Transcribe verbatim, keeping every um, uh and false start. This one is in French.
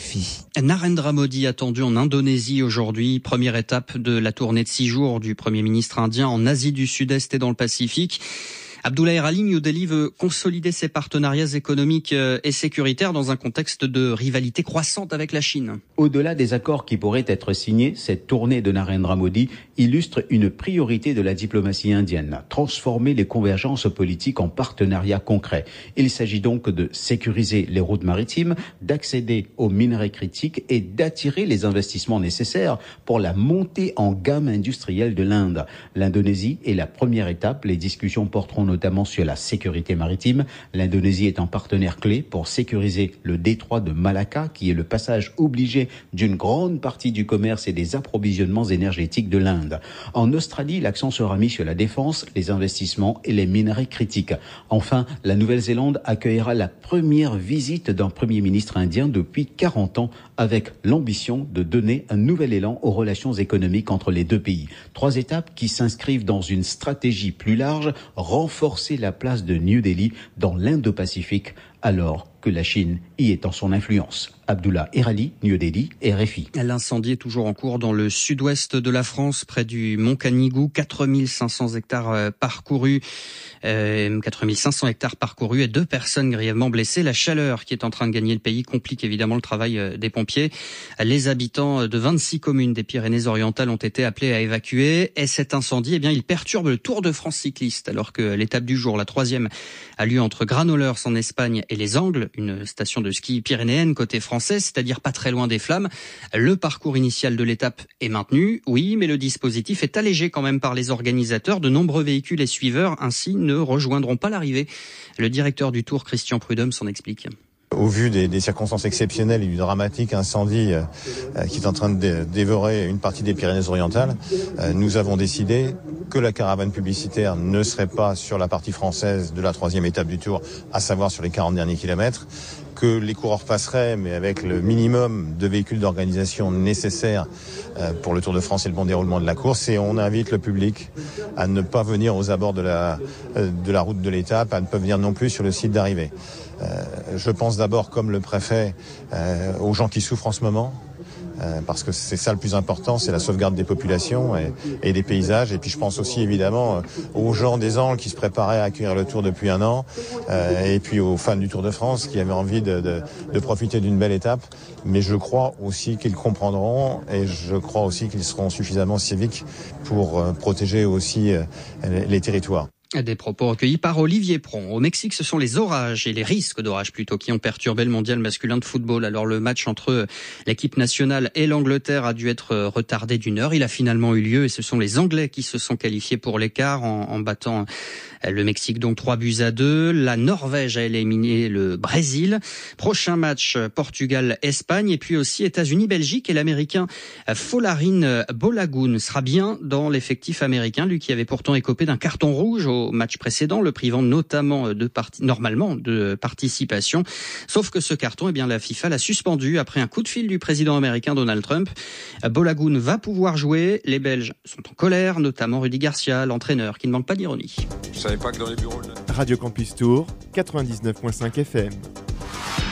R F I. Narendra Modi attendu en Indonésie aujourd'hui. Première étape de la tournée de six jours du Premier ministre indien en Asie du Sud-Est et dans le Pacifique. Abdullah Erali, New Delhi veut consolider ses partenariats économiques et sécuritaires dans un contexte de rivalité croissante avec la Chine. Au-delà des accords qui pourraient être signés, cette tournée de Narendra Modi illustre une priorité de la diplomatie indienne, transformer les convergences politiques en partenariats concrets. Il s'agit donc de sécuriser les routes maritimes, d'accéder aux minerais critiques et d'attirer les investissements nécessaires pour la montée en gamme industrielle de l'Inde. L'Indonésie est la première étape. Les discussions porteront notamment sur la sécurité maritime. L'Indonésie est un partenaire clé pour sécuriser le détroit de Malacca, qui est le passage obligé d'une grande partie du commerce et des approvisionnements énergétiques de l'Inde. En Australie, l'accent sera mis sur la défense, les investissements et les minerais critiques. Enfin, la Nouvelle-Zélande accueillera la première visite d'un Premier ministre indien depuis quarante ans, avec l'ambition de donner un nouvel élan aux relations économiques entre les deux pays. Trois étapes qui s'inscrivent dans une stratégie plus large, renforcer la place de New Delhi dans l'Indo-Pacifique, alors que la Chine y est en son influence. Abdullah Erali, New Delhi, R F I. L'incendie est toujours en cours dans le sud-ouest de la France, près du Mont Canigou. quatre mille cinq cents hectares parcourus, euh, quatre mille cinq cents hectares parcourus et deux personnes grièvement blessées. La chaleur qui est en train de gagner le pays complique évidemment le travail des pompiers. Les habitants de vingt-six communes des Pyrénées-Orientales ont été appelés à évacuer. Et cet incendie, eh bien, il perturbe le Tour de France cycliste, alors que l'étape du jour, la troisième, a lieu entre Granollers en Espagne et Les Angles, une station de ski pyrénéenne côté français, c'est-à-dire pas très loin des Flammes. Le parcours initial de l'étape est maintenu, oui, mais le dispositif est allégé quand même par les organisateurs. De nombreux véhicules et suiveurs ainsi ne rejoindront pas l'arrivée. Le directeur du Tour, Christian Prudhomme, s'en explique. Au vu des, des circonstances exceptionnelles et du dramatique incendie euh, qui est en train de dé- dévorer une partie des Pyrénées-Orientales, euh, nous avons décidé que la caravane publicitaire ne serait pas sur la partie française de la troisième étape du Tour, à savoir sur les quarante derniers kilomètres, que les coureurs passeraient, mais avec le minimum de véhicules d'organisation nécessaires euh, pour le Tour de France et le bon déroulement de la course. Et on invite le public à ne pas venir aux abords de la, euh, de la route de l'étape, à ne pas venir non plus sur le site d'arrivée. Euh, je pense d'abord, comme le préfet, euh, aux gens qui souffrent en ce moment, euh, parce que c'est ça le plus important, c'est la sauvegarde des populations et, et des paysages. Et puis je pense aussi évidemment aux gens des Angles qui se préparaient à accueillir le Tour depuis un an, euh, et puis aux fans du Tour de France qui avaient envie de, de, de profiter d'une belle étape. Mais je crois aussi qu'ils comprendront, et je crois aussi qu'ils seront suffisamment civiques pour euh, protéger aussi euh, les, les territoires. Des propos recueillis par Olivier Pron. Au Mexique, ce sont les orages et les risques d'orages plutôt qui ont perturbé le mondial masculin de football. Alors le match entre l'équipe nationale et l'Angleterre a dû être retardé d'une heure. Il a finalement eu lieu et ce sont les Anglais qui se sont qualifiés pour l'écart en, en battant le Mexique, donc trois buts à deux. La Norvège a éliminé le Brésil. Prochain match, Portugal-Espagne et puis aussi États-Unis-Belgique, et l'Américain Folarin Balogun sera bien dans l'effectif américain, lui qui avait pourtant écopé d'un carton rouge au match précédent, le privant notamment de parti- normalement de participation. Sauf que ce carton, eh bien, la FIFA l'a suspendu après un coup de fil du président américain Donald Trump. Balogun va pouvoir jouer. Les Belges sont en colère, notamment Rudy Garcia, l'entraîneur, qui ne manque pas d'ironie. Je savais pas que dans les bureaux... Radio Campus Tour, quatre-vingt-dix-neuf virgule cinq F M.